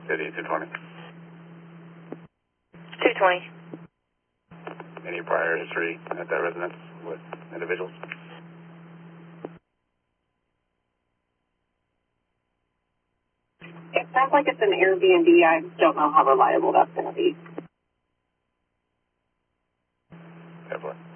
City 220. 220. Any prior history at that residence with individuals? It sounds like it's an Airbnb. I don't know how reliable that's going to be. Definitely.